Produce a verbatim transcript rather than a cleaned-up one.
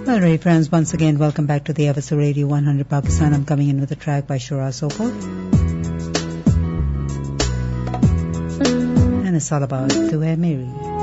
Well, Ray friends, once again, welcome back to the Ever Radio one hundred Pakistan. I'm coming in with a track by Shura Sokol. And it's all about Tu Hai Meri.